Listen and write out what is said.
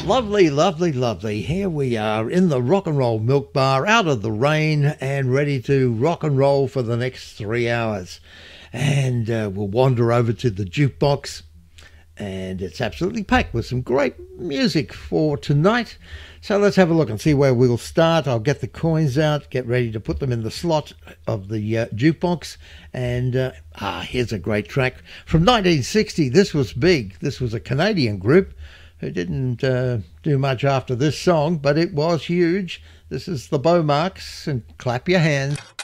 Lovely, lovely, lovely. Here we are in the Rock and Roll Milk Bar, out of the rain and ready to rock and roll for the next 3 hours. And we'll wander over to the jukebox, and it's absolutely packed with some great music for tonight. So let's have a look and see where we'll start. I'll get the coins out, get ready to put them in the slot of the jukebox. And here's a great track from 1960. This was big. This was a Canadian group who didn't do much after this song, but it was huge. This is the Beaumarks, and clap your hands.